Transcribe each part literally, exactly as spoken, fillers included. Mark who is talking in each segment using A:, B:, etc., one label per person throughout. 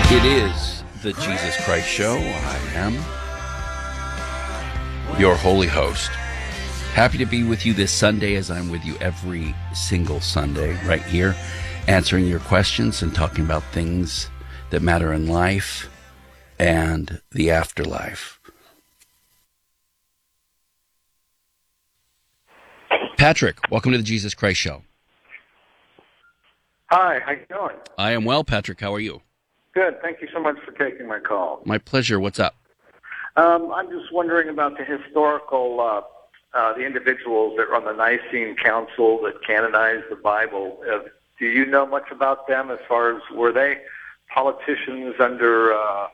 A: It is the Jesus Christ Show. I am your holy host. Happy to be with you this Sunday, as I'm with you every single Sunday right here, answering your questions and talking about things that matter in life and the afterlife. Patrick, welcome to the Jesus Christ Show.
B: Hi, how you doing?
A: I am well, Patrick. How are you?
B: Good. Thank you so much for taking my call.
A: My pleasure. What's up?
B: Um, I'm just wondering about the historical, uh, uh, the individuals that were on the Nicene Council that canonized the Bible. Uh, do you know much about them as far as, were they politicians under uh,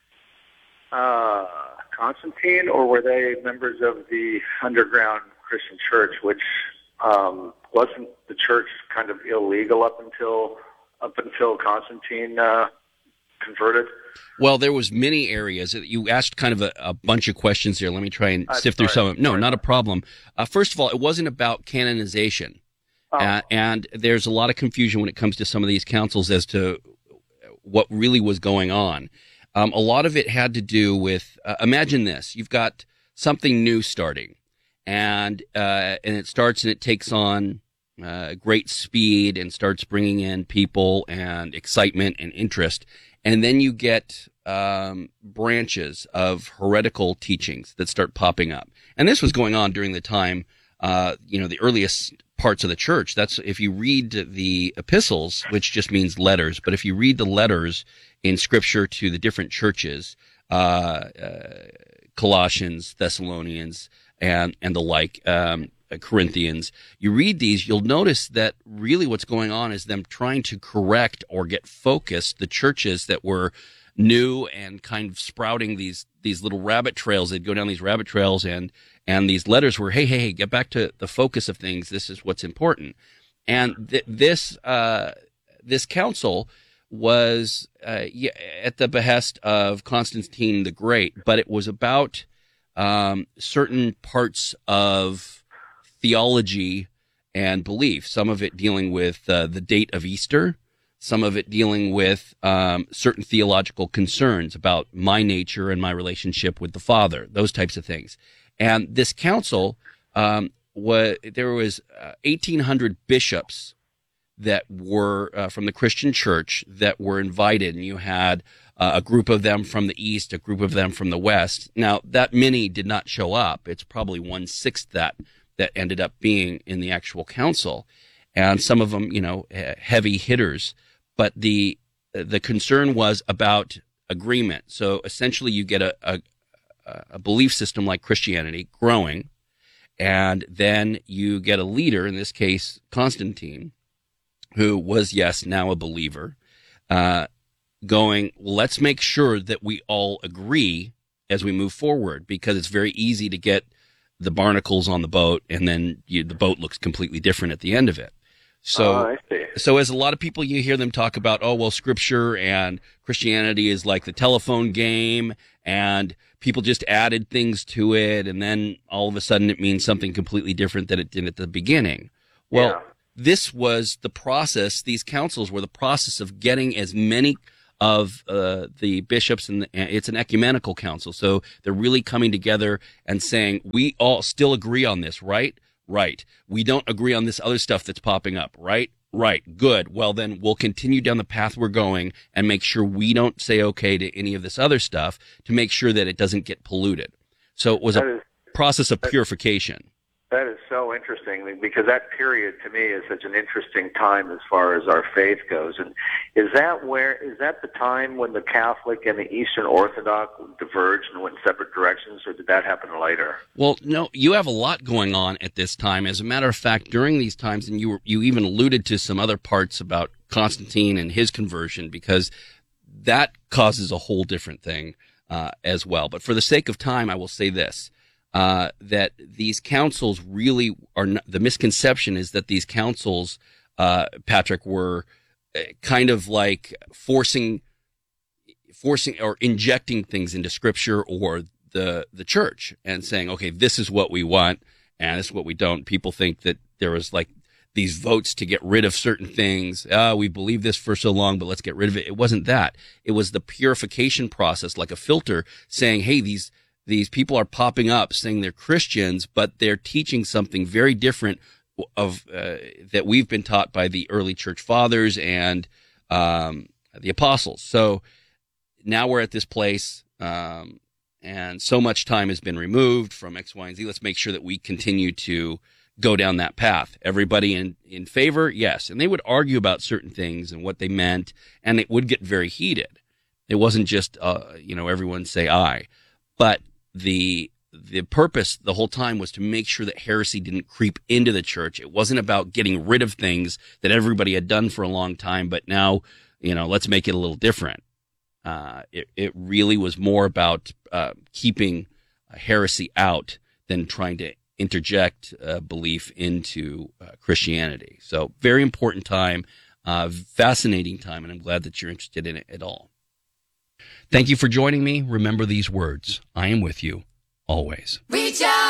B: uh, Constantine, or were they members of the underground Christian church, which um, wasn't the church kind of illegal up until up until Constantine uh, converted?
A: Well, there was many areas. You asked kind of a, a bunch of questions here. Let me try and
B: I'm
A: sift
B: sorry.
A: through some of them. No,
B: Sorry.
A: not a problem. Uh, first of all, it wasn't about canonization.
B: Oh.
A: Uh, and there's a lot of confusion when it comes to some of these councils as to what really was going on. Um, a lot of it had to do with, uh, imagine this, you've got something new starting, and uh, and it starts and it takes on uh, great speed and starts bringing in people and excitement and interest. And then you get um, branches of heretical teachings that start popping up. And this was going on during the time, uh, you know, the earliest parts of the church. That's if you read the epistles, which just means letters. But if you read the letters in Scripture to the different churches, uh, uh, Colossians, Thessalonians, and and the like, um, Corinthians, you read these, you'll notice that really what's going on is them trying to correct or get focused the churches that were new and kind of sprouting these these little rabbit trails. They'd go down these rabbit trails, and and these letters were, hey, hey, hey, get back to the focus of things. This is what's important. And th- this uh, this council was uh, yeah, at the behest of Constantine the Great, but it was about um, certain parts of theology and belief, some of it dealing with uh, the date of Easter, some of it dealing with um, certain theological concerns about my nature and my relationship with the Father, those types of things. And this council, um, was, there was uh, eighteen hundred bishops that were uh, from the Christian church that were invited, and you had uh, a group of them from the East, a group of them from the West. Now, that many did not show up. It's probably one-sixth that that ended up being in the actual council, and some of them, you know, heavy hitters. But the the concern was about agreement. So essentially, you get a, a a belief system like Christianity growing, and then you get a leader, in this case Constantine, who was, yes, now a believer, uh, going, well, let's make sure that we all agree as we move forward, because it's very easy to get the barnacles on the boat, and then you, the boat looks completely different at the end of it. So,
B: Oh, I see.
A: so as a lot of people, you hear them talk about, oh, well, Scripture and Christianity is like the telephone game, and people just added things to it, and then all of a sudden it means something completely different than it did at the beginning. Well,
B: Yeah.
A: this was the process. These councils were the process of getting as many of uh, the bishops, and the, it's an ecumenical council. So they're really coming together and saying, we all still agree on this, right? Right. We don't agree on this other stuff that's popping up, right? Right. Good. Well, then we'll continue down the path we're going and make sure we don't say okay to any of this other stuff, to make sure that it doesn't get polluted. So it was
B: That
A: a
B: is-
A: process of purification.
B: That is so interesting, because that period to me is such an interesting time as far as our faith goes. And is that where is that the time when the Catholic and the Eastern Orthodox diverged and went in separate directions, or did that happen later?
A: Well, no, you have a lot going on at this time. As a matter of fact, during these times, and you were, you even alluded to some other parts about Constantine and his conversion, because that causes a whole different thing uh, as well. But for the sake of time, I will say this. Uh, that these councils really are not, the misconception is that these councils, uh, Patrick, were uh, kind of like forcing, forcing or injecting things into Scripture or the the church and saying, okay, this is what we want and this is what we don't. People think that there was like these votes to get rid of certain things. Ah, we believe this for so long, but let's get rid of it. It wasn't that. It was the purification process, like a filter, saying, hey, these these people are popping up saying they're Christians, but they're teaching something very different of uh, that we've been taught by the early church fathers and um, the apostles. So now we're at this place, um, and so much time has been removed from X, Y, and Z. Let's make sure that we continue to go down that path. Everybody in, in favor? Yes. And they would argue about certain things and what they meant, and it would get very heated. It wasn't just, uh, you know, everyone say aye. But the the purpose the whole time was to make sure that heresy didn't creep into the church. It wasn't about getting rid of things that everybody had done for a long time, but now, you know, let's make it a little different. Uh, it, it really was more about uh, keeping heresy out than trying to interject uh, belief into uh, Christianity. So very important time, uh, fascinating time, and I'm glad that you're interested in it at all. Thank you for joining me. Remember these words. I am with you always. Reach out.